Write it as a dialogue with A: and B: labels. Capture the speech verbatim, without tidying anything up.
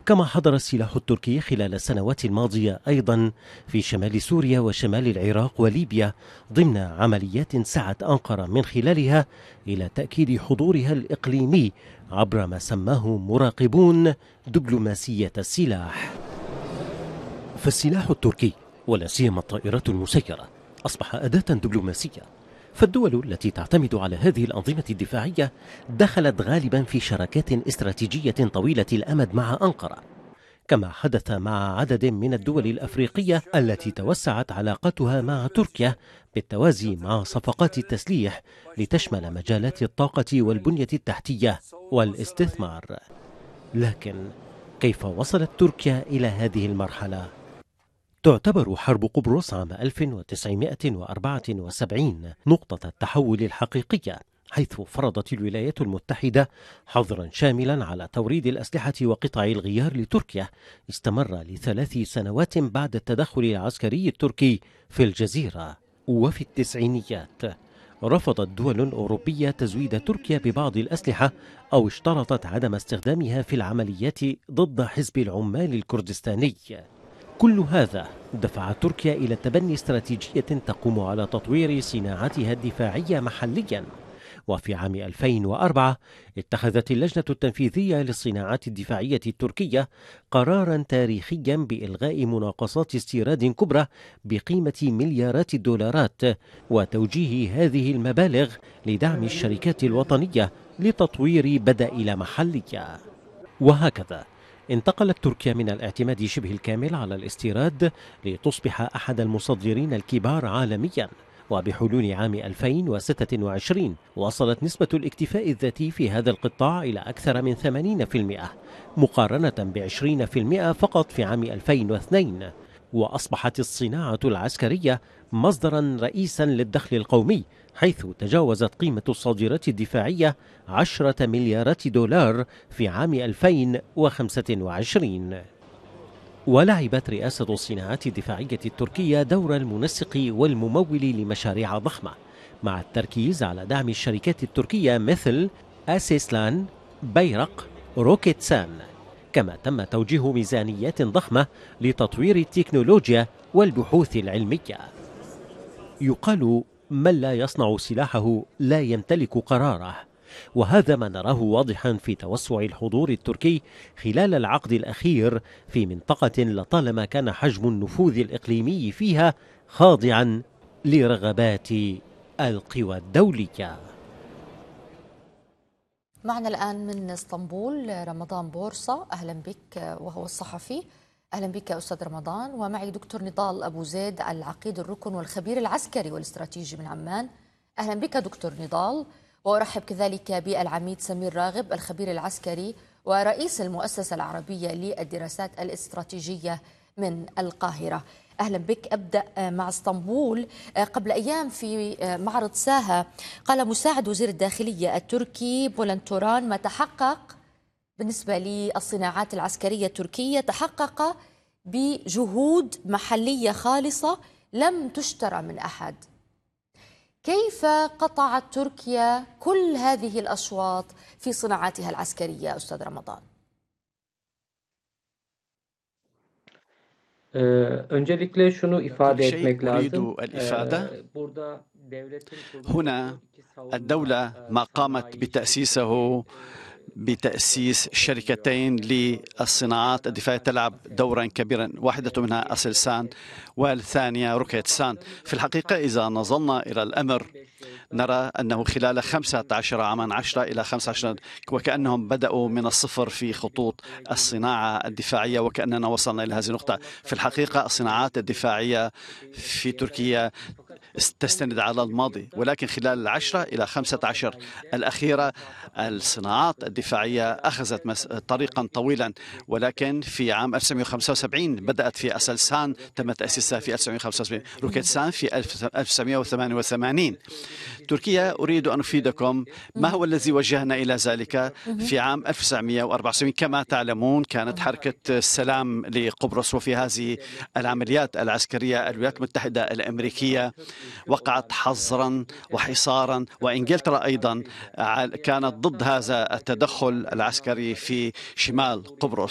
A: كما حضر السلاح التركي خلال السنوات الماضية أيضا في شمال سوريا وشمال العراق وليبيا ضمن عمليات سعت أنقرة من خلالها إلى تأكيد حضورها الإقليمي عبر ما سماه مراقبون دبلوماسية السلاح. فالسلاح التركي ولا سيما الطائرات المسيرة أصبح أداة دبلوماسية، فالدول التي تعتمد على هذه الأنظمة الدفاعية دخلت غالبا في شراكات استراتيجية طويلة الأمد مع أنقرة، كما حدث مع عدد من الدول الأفريقية التي توسعت علاقتها مع تركيا بالتوازي مع صفقات التسليح لتشمل مجالات الطاقة والبنية التحتية والاستثمار. لكن كيف وصلت تركيا إلى هذه المرحلة؟ تعتبر حرب قبرص عام ألف وتسعمائة وأربعة وسبعين نقطة التحول الحقيقية، حيث فرضت الولايات المتحدة حظرا شاملا على توريد الأسلحة وقطع الغيار لتركيا استمر لثلاث سنوات بعد التدخل العسكري التركي في الجزيرة. وفي التسعينيات رفضت دول أوروبية تزويد تركيا ببعض الأسلحة أو اشترطت عدم استخدامها في العمليات ضد حزب العمال الكردستاني. كل هذا دفع تركيا إلى تبني استراتيجية تقوم على تطوير صناعتها الدفاعية محليا. وفي عام ألفين وأربعة اتخذت اللجنة التنفيذية للصناعات الدفاعية التركية قرارا تاريخيا بإلغاء مناقصات استيراد كبرى بقيمة مليارات الدولارات وتوجيه هذه المبالغ لدعم الشركات الوطنية لتطوير بدائل محلية. وهكذا انتقلت تركيا من الاعتماد شبه الكامل على الاستيراد لتصبح أحد المصدرين الكبار عالميا. وبحلول عام ألفين وستة وعشرين وصلت نسبة الاكتفاء الذاتي في هذا القطاع إلى أكثر من ثمانين بالمئة مقارنة بعشرين بالمئة فقط في عام ألفين واثنين. وأصبحت الصناعة العسكرية مصدرا رئيسا للدخل القومي، حيث تجاوزت قيمة الصادرات الدفاعية عشرة مليارات دولار في عام ألفين وخمسة وعشرين. ولعبت رئاسة الصناعات الدفاعية التركية دور المنسق والممول لمشاريع ضخمة، مع التركيز على دعم الشركات التركية مثل أسيسلان، بيرق، روكيتسان. كما تم توجيه ميزانيات ضخمة لتطوير التكنولوجيا والبحوث العلمية. يقال من لا يصنع سلاحه لا يمتلك قراره، وهذا ما نراه واضحا في توسع الحضور التركي خلال العقد الأخير في منطقة لطالما كان حجم النفوذ الإقليمي فيها خاضعا لرغبات القوى الدولية.
B: معنا الآن من اسطنبول رمضان بورصة، أهلا بك، وهو الصحفي. أهلا بك أستاذ رمضان. ومعي دكتور نضال أبو زيد العقيد الركن والخبير العسكري والاستراتيجي من عمان. أهلا بك دكتور نضال. وأرحب كذلك بالعميد سمير راغب الخبير العسكري ورئيس المؤسسة العربية للدراسات الاستراتيجية من القاهرة. أهلا بك. أبدأ مع اسطنبول. قبل أيام في معرض ساها قال مساعد وزير الداخلية التركي بولنتوران ما تحقق بالنسبة للصناعات العسكرية التركية تحقق بجهود محلية خالصة لم تشترى من أحد. كيف قطعت تركيا كل هذه الأشواط في صناعاتها العسكرية أستاذ رمضان؟
C: Öncelikle şunu ifade
D: كل شيء
C: etmek
D: أريد
C: lazım.
D: الإفادة هنا الدولة ما قامت بتأسيسه بتأسيس شركتين للصناعات الدفاعية تلعب دورا كبيرا، واحدة منها أسلسان والثانية روكيتسان. في الحقيقة إذا نظرنا إلى الأمر نرى أنه خلال خمسة عشر عاما عشرة إلى خمسة عشر وكأنهم بدأوا من الصفر في خطوط الصناعة الدفاعية، وكأننا وصلنا إلى هذه النقطة. في الحقيقة الصناعات الدفاعية في تركيا تستند على الماضي، ولكن خلال العشرة إلى خمسة عشر الأخيرة الصناعات الدفاعية أخذت طريقا طويلا، ولكن في عام ألف وتسعمائة وخمسة وسبعين بدأت في أسلسان تم تأسيسها في ألف وتسعمائة وخمسة وسبعين، روكيتسان في ألف وتسعمائة وثمانية وثمانين. تركيا أريد أن أفيدكم ما هو الذي وجهنا إلى ذلك. في عام ألف وتسعمائة وأربعة وسبعين كما تعلمون كانت حركة السلام لقبرص، وفي هذه العمليات العسكرية الولايات المتحدة الأمريكية وقعت حظرا وحصارا، وإنجلترا أيضا كانت ضد هذا التدخل العسكري في شمال قبرص.